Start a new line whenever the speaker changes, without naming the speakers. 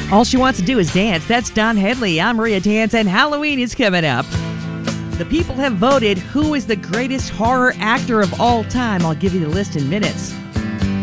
All She Wants to Do Is Dance. That's Don Henley. I'm Maria Tance, and Halloween is coming up. The people have voted who is the greatest horror actor of all time. I'll give you the list in minutes.